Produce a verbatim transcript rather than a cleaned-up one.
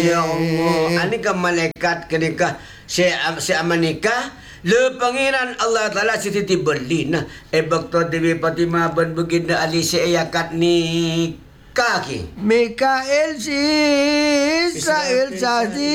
Ya Allah. Ini kan malaikat kenikah si si amanikah. Le pangeran Allah Taala siti beli nah. Eh Doktor Dewi Fatimah ben begini ali si ayakat ni kaki. Mikael si Israel Sadi